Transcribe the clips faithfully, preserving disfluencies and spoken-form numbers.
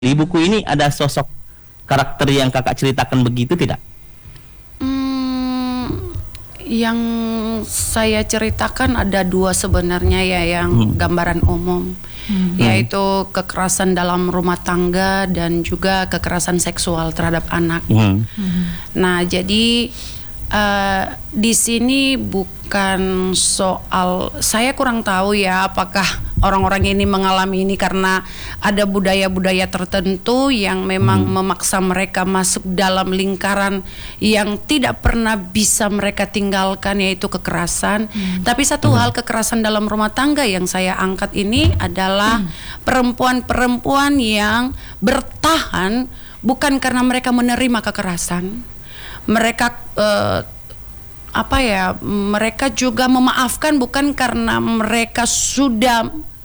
Di buku ini ada sosok karakter yang kakak ceritakan begitu tidak? Hmm, yang saya ceritakan ada dua sebenarnya ya, yang hmm. gambaran umum, hmm. yaitu kekerasan dalam rumah tangga dan juga kekerasan seksual terhadap anak. Hmm. Hmm. Nah, jadi uh, di sini bukan soal, saya kurang tahu ya apakah orang-orang ini mengalami ini karena ada budaya-budaya tertentu yang memang hmm. memaksa mereka masuk dalam lingkaran yang tidak pernah bisa mereka tinggalkan, yaitu kekerasan. Hmm. Tapi satu hmm. hal, kekerasan dalam rumah tangga yang saya angkat ini adalah hmm. perempuan-perempuan yang bertahan bukan karena mereka menerima kekerasan. Mereka uh, apa ya? Mereka juga memaafkan bukan karena mereka sudah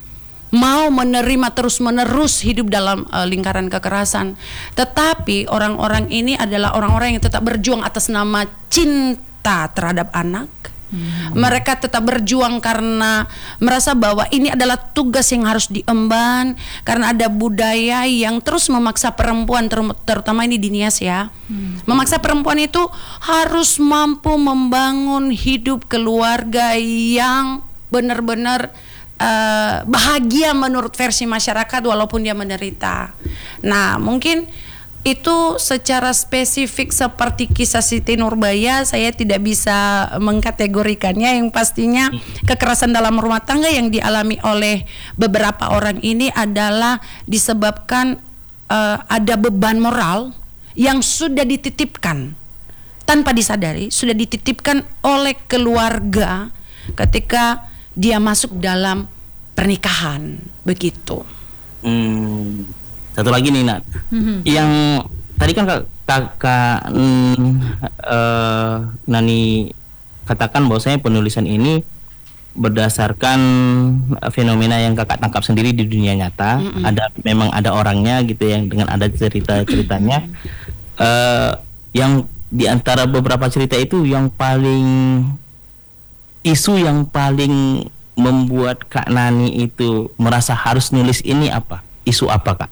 mau menerima terus-menerus hidup dalam uh, lingkaran kekerasan, tetapi orang-orang ini adalah orang-orang yang tetap berjuang atas nama cinta terhadap anak. Hmm. Mereka tetap berjuang karena merasa bahwa ini adalah tugas yang harus diemban, karena ada budaya yang terus memaksa perempuan, ter- terutama ini di Nias ya, hmm. memaksa perempuan itu harus mampu membangun hidup keluarga yang benar-benar Uh, bahagia menurut versi masyarakat walaupun dia menderita. Nah, mungkin itu secara spesifik seperti kisah Siti Nurbaya saya tidak bisa mengkategorikannya. Yang pastinya kekerasan dalam rumah tangga yang dialami oleh beberapa orang ini adalah disebabkan uh, ada beban moral yang sudah dititipkan tanpa disadari, sudah dititipkan oleh keluarga ketika dia masuk dalam pernikahan, begitu. Hmm, satu lagi nih Nat, mm-hmm. yang tadi kan kakak mm, uh, Nani katakan bahwasanya penulisan ini berdasarkan fenomena yang kakak tangkap sendiri di dunia nyata. Mm-hmm. Ada memang ada orangnya gitu yang dengan ada cerita-ceritanya. uh, yang di antara beberapa cerita itu yang paling isu yang paling membuat Kak Nani itu merasa harus nulis ini apa? Isu apa, Kak?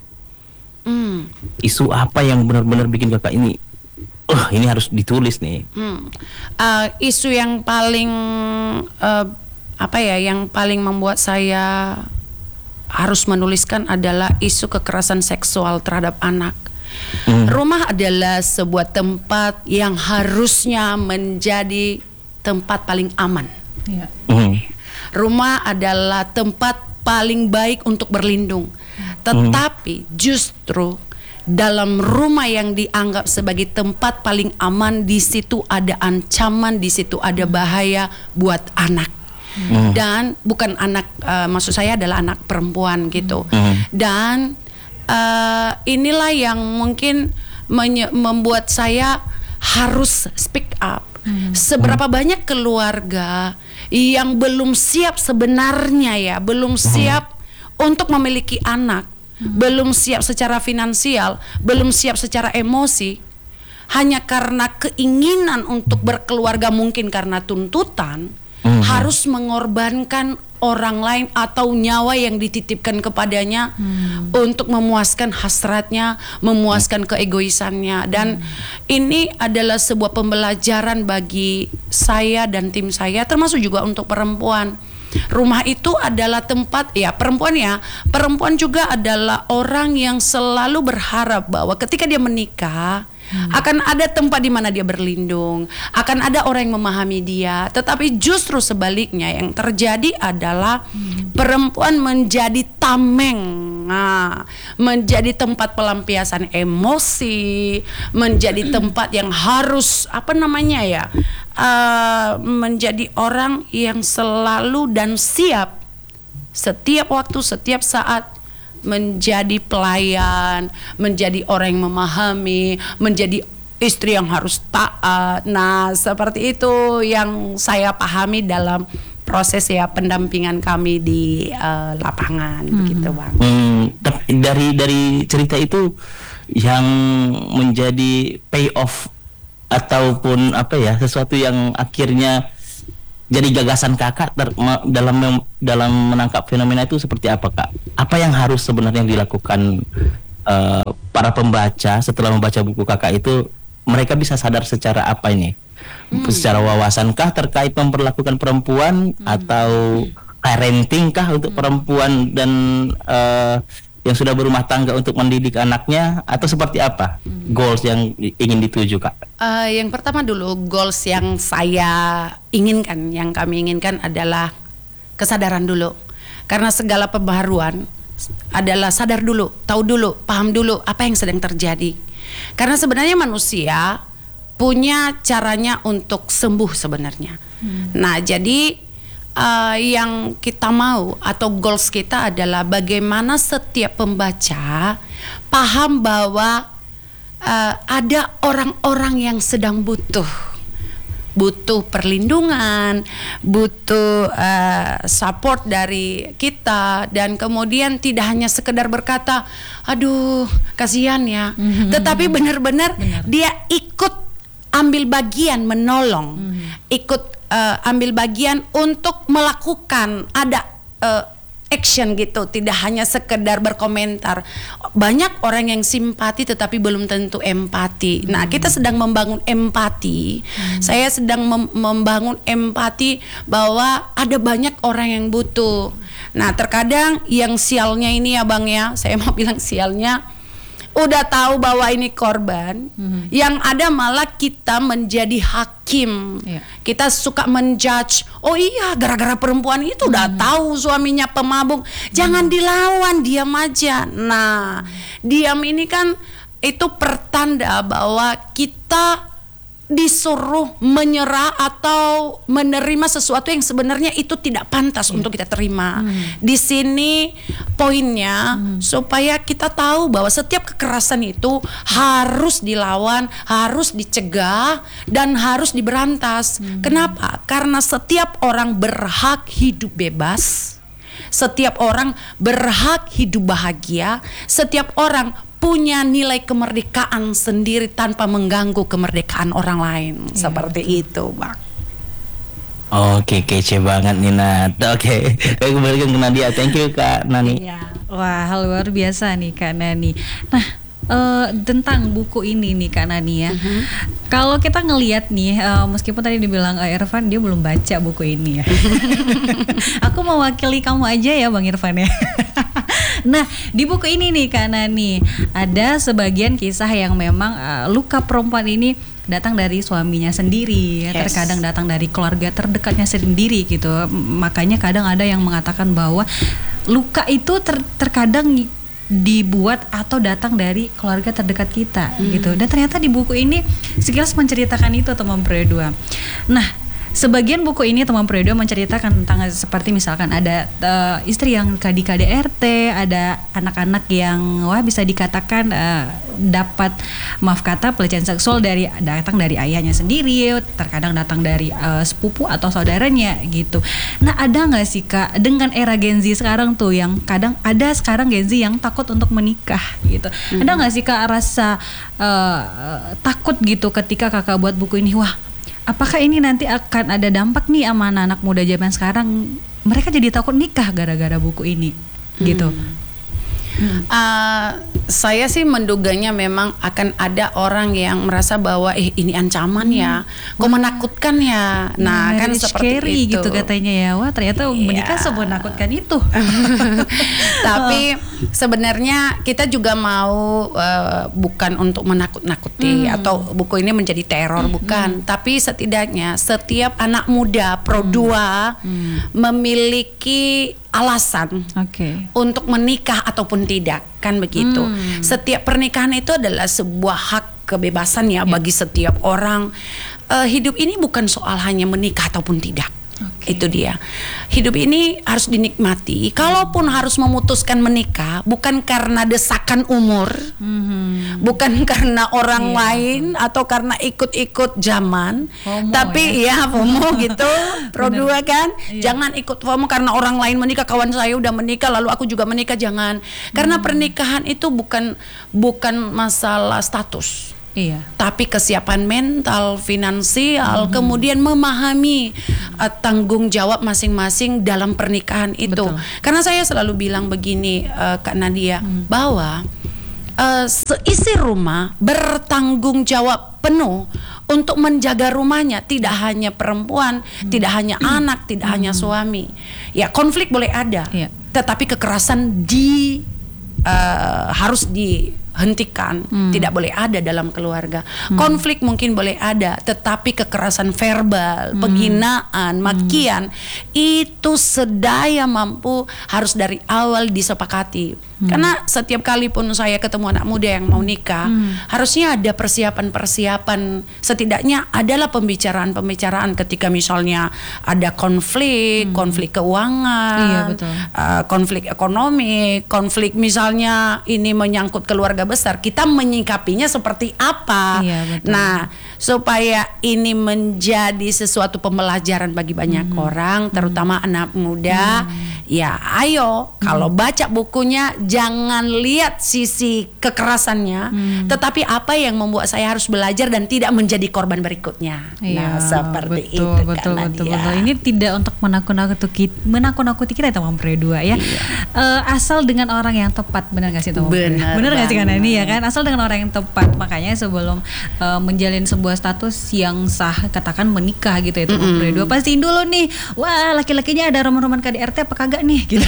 Mm. Isu apa yang benar-benar bikin kakak ini, oh ini harus ditulis nih? Mm. Uh, isu yang paling uh, apa ya? Yang paling membuat saya harus menuliskan adalah isu kekerasan seksual terhadap anak. Mm. Rumah adalah sebuah tempat yang harusnya menjadi tempat paling aman. Ya. Mm. Rumah adalah tempat paling baik untuk berlindung. Tetapi mm. justru dalam rumah yang dianggap sebagai tempat paling aman, di situ ada ancaman, di situ ada bahaya buat anak. Mm. Dan bukan anak, uh, maksud saya adalah anak perempuan gitu. Mm. Dan uh, inilah yang mungkin menye- membuat saya harus speak up. Hmm. Seberapa banyak keluarga yang belum siap sebenarnya ya, belum siap hmm. untuk memiliki anak, hmm. belum siap secara finansial, belum siap secara emosi, hanya karena keinginan untuk berkeluarga, mungkin karena tuntutan, hmm. harus mengorbankan orang lain atau nyawa yang dititipkan kepadanya hmm. untuk memuaskan hasratnya, memuaskan keegoisannya. Dan hmm. ini adalah sebuah pembelajaran bagi saya dan tim saya, termasuk juga untuk perempuan. Rumah itu adalah tempat, ya perempuan ya, perempuan juga adalah orang yang selalu berharap bahwa ketika dia menikah, Hmm. akan ada tempat di mana dia berlindung, akan ada orang yang memahami dia. Tetapi justru sebaliknya yang terjadi adalah hmm. perempuan menjadi tameng, nah, menjadi tempat pelampiasan emosi, menjadi tempat yang harus apa namanya ya, uh, menjadi orang yang selalu dan siap setiap waktu, setiap saat menjadi pelayan, menjadi orang yang memahami, menjadi istri yang harus taat. Nah, seperti itu yang saya pahami dalam proses ya pendampingan kami di uh, lapangan, hmm. begitu Bang. Hmm, dari dari cerita itu yang menjadi payoff ataupun apa ya, sesuatu yang akhirnya jadi gagasan kakak ter, me, dalam dalam menangkap fenomena itu seperti apa, Kak? Apa yang harus sebenarnya dilakukan uh, para pembaca setelah membaca buku kakak itu mereka bisa sadar secara apa ini? Hmm. Secara wawasankah terkait memperlakukan perempuan hmm. atau parenting kah untuk hmm. perempuan dan uh, yang sudah berumah tangga untuk mendidik anaknya atau seperti apa hmm. goals yang ingin dituju kak? Uh, yang pertama dulu goals yang saya inginkan, yang kami inginkan adalah kesadaran dulu. Karena segala pembaharuan adalah sadar dulu, tahu dulu, paham dulu apa yang sedang terjadi. Karena sebenarnya manusia punya caranya untuk sembuh sebenarnya. Hmm. Nah, jadi uh, yang kita mau atau goals kita adalah bagaimana setiap pembaca paham bahwa uh, ada orang-orang yang sedang butuh, butuh perlindungan, butuh uh, support dari kita, dan kemudian tidak hanya sekedar berkata, aduh kasihan ya, mm-hmm. tetapi benar-benar dia ikut ambil bagian menolong, mm-hmm. ikut uh, ambil bagian untuk melakukan ada uh, action gitu, tidak hanya sekedar berkomentar. Banyak orang yang simpati tetapi belum tentu empati. Hmm. Nah, kita sedang membangun empati. Hmm. Saya sedang mem- membangun empati bahwa ada banyak orang yang butuh. Nah, terkadang yang sialnya ini ya Bang ya, saya mau bilang sialnya, udah tahu bahwa ini korban, mm-hmm. yang ada malah kita menjadi hakim. Yeah. Kita suka menjudge. Oh iya, gara-gara perempuan itu mm-hmm. udah tahu suaminya pemabuk, mm-hmm. jangan dilawan, diam aja. Nah, mm-hmm. diam ini kan itu pertanda bahwa kita disuruh menyerah atau menerima sesuatu yang sebenarnya itu tidak pantas yeah. untuk kita terima. Hmm. Di sini poinnya hmm. supaya kita tahu bahwa setiap kekerasan itu harus dilawan, harus dicegah dan harus diberantas. Hmm. Kenapa? Karena setiap orang berhak hidup bebas. Setiap orang berhak hidup bahagia. Setiap orang punya nilai kemerdekaan sendiri tanpa mengganggu kemerdekaan orang lain. Ya, seperti betul. Itu Bang. Oke, kece banget nih Nat. Oke, saya kembalikan ke Nadia. Thank you Kak Nani. Ya. Wah, luar biasa nih Kak Nani. Nah, uh, tentang buku ini nih Kak Nani ya. Uh-huh. Kalau kita ngelihat nih, uh, meskipun tadi dibilang uh, Irfan dia belum baca buku ini ya. Aku mewakili kamu aja ya Bang Irfan ya. Nah, di buku ini nih Kak Nani ada sebagian kisah yang memang uh, luka perempuan ini datang dari suaminya sendiri, yes. terkadang datang dari keluarga terdekatnya sendiri gitu. Makanya kadang ada yang mengatakan bahwa luka itu ter- terkadang dibuat atau datang dari keluarga terdekat kita hmm. gitu. Dan ternyata di buku ini sekilas menceritakan itu teman Produa. Nah, sebagian buku ini teman Produa menceritakan tentang seperti misalkan ada uh, istri yang di K D R T, ada anak-anak yang wah bisa dikatakan uh, dapat maaf kata pelecehan seksual dari datang dari ayahnya sendiri, terkadang datang dari uh, sepupu atau saudaranya gitu. Nah, ada nggak sih Kak dengan era Gen Z sekarang tuh yang kadang ada sekarang Gen Z yang takut untuk menikah gitu. Mm-hmm. Ada nggak sih Kak rasa uh, takut gitu ketika Kakak buat buku ini? Wah, apakah ini nanti akan ada dampak nih sama anak-anak muda zaman sekarang, mereka jadi takut nikah gara-gara buku ini gitu. Hmm. Hmm. Uh, saya sih menduganya memang akan ada orang yang merasa bahwa eh ini ancaman hmm. ya, kok menakutkan ya. Nah, nah kan seperti scary itu gitu katanya ya. Wah, ternyata yeah. menikah semenakutkan itu. Tapi sebenarnya kita juga mau uh, bukan untuk menakut-nakuti hmm. atau buku ini menjadi teror, hmm. bukan. Hmm. Tapi setidaknya setiap anak muda Pro dua hmm. hmm. memiliki alasan okay. untuk menikah ataupun tidak, kan begitu. Hmm. Setiap pernikahan itu adalah sebuah hak kebebasan ya yeah. bagi setiap orang. Uh, hidup ini bukan soal hanya menikah ataupun tidak. Okay. Itu dia. Hidup ini harus dinikmati. Kalaupun harus memutuskan menikah, bukan karena desakan umur, mm-hmm. bukan karena orang yeah. lain atau karena ikut-ikut zaman, FOMO, tapi ya, ya FOMO gitu. Pro dua kan, yeah. jangan ikut FOMO karena orang lain menikah, kawan saya udah menikah, lalu aku juga menikah, jangan. Karena mm. pernikahan itu bukan bukan masalah status. Iya. Tapi kesiapan mental, finansial, mm-hmm. kemudian memahami uh, tanggung jawab masing-masing dalam pernikahan itu. Betul. Karena saya selalu bilang begini, uh, Kak Nadia, mm. bahwa uh, seisi rumah bertanggung jawab penuh untuk menjaga rumahnya, tidak hanya perempuan, hmm. tidak hanya hmm. anak, tidak hmm. hanya suami. Ya, konflik boleh ada, yeah. tetapi kekerasan di uh, harus dihentikan, hmm. tidak boleh ada dalam keluarga. Hmm. Konflik mungkin boleh ada, tetapi kekerasan verbal, hmm. penghinaan, makian hmm. itu sedaya mampu harus dari awal disepakati. Hmm. Karena setiap kali pun saya ketemu anak muda yang mau nikah, hmm. harusnya ada persiapan-persiapan. Setidaknya adalah pembicaraan-pembicaraan ketika misalnya ada konflik, hmm. konflik keuangan, iya, betul. Uh, konflik ekonomi, konflik misalnya ini menyangkut keluarga besar, kita menyikapinya seperti apa. Iya, betul. Nah, supaya ini menjadi sesuatu pembelajaran bagi banyak hmm. orang, terutama hmm. anak muda. Hmm. Ya, ayo kalau hmm. baca bukunya jangan lihat sisi kekerasannya, hmm. tetapi apa yang membuat saya harus belajar dan tidak menjadi korban berikutnya. Iya, nah, seperti betul, itu betul, kan, betul, betul. Ini tidak untuk menakut-nakuti menakut-nakuti kita teman berdua ya. Iya. Uh, asal dengan orang yang tepat, benar nggak sih teman? Benar, benar nggak sih kan ini ya kan? Asal dengan orang yang tepat. Makanya sebelum uh, menjalin sebuah status yang sah, katakan menikah gitu ya teman mm-hmm. berdua, pastiin dulu nih, wah laki-lakinya ada roman-roman K D R T apa kagak nih gitu.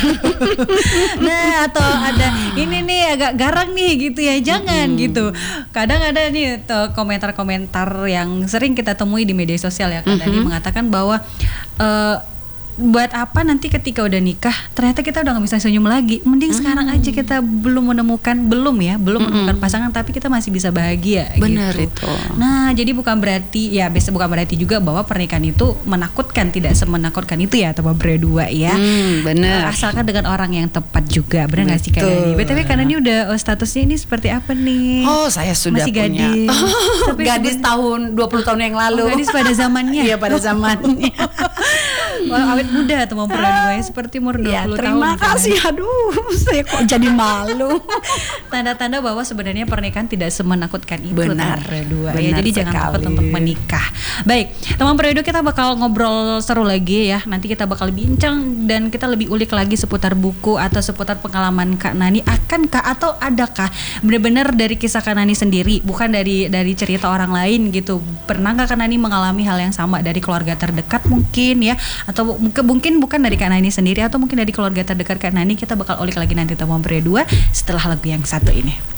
Nah, atau ada ini nih agak garang nih gitu ya, jangan hmm. gitu. Kadang ada nih tuh komentar-komentar yang sering kita temui di media sosial ya, kadang mm-hmm. mengatakan bahwa uh, buat apa nanti ketika udah nikah ternyata kita udah nggak bisa senyum lagi, mending mm. sekarang aja kita belum menemukan belum ya belum mm-hmm. menemukan pasangan tapi kita masih bisa bahagia. Benar gitu. itu. Nah, jadi bukan berarti ya biasa bukan berarti juga bahwa pernikahan itu menakutkan, tidak semenakutkan itu ya teman berdua ya. Mm, benar. Asalkan dengan orang yang tepat juga, benar nggak sih Kak Nani? B T W Kak Nani udah oh, statusnya ini seperti apa nih? Oh, saya sudah masih punya. gadis. Oh, gadis seben... tahun dua puluh tahun yang lalu. Oh, gadis pada zamannya. Iya, pada zamannya. Wah, awet muda teman berdua ya, seperti umur dua puluh ya, terima tahun. Terima kasih. Kan? Aduh, saya kok jadi malu. Tanda-tanda bahwa sebenarnya pernikahan tidak semenakutkan itu. Benar. Teman berdua ya. Benar Jadi sekali. Jangan takut untuk menikah. Baik, teman berdua kita bakal ngobrol seru lagi ya. Nanti kita bakal bincang dan kita lebih ulik lagi seputar buku atau seputar pengalaman Kak Nani. Akankah atau adakah benar-benar dari kisah Kak Nani sendiri, bukan dari dari cerita orang lain gitu. Pernah nggak Kak Nani mengalami hal yang sama dari keluarga terdekat mungkin ya, atau mungkin mungkin bukan dari Kak Nani sendiri atau mungkin dari keluarga terdekat Kak Nani? Kita bakal ulik lagi nanti teman berdua setelah lagu yang satu ini.